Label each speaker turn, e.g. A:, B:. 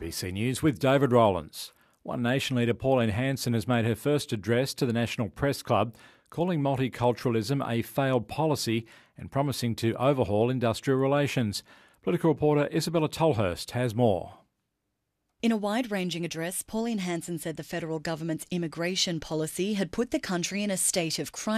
A: ABC News with David Rowlands. One Nation leader Pauline Hanson has made her first address to the National Press Club, calling multiculturalism a failed policy and promising to overhaul industrial relations. Political reporter Isabella Tolhurst has more.
B: In a wide-ranging address, Pauline Hanson said the federal government's immigration policy had put the country in a state of crisis.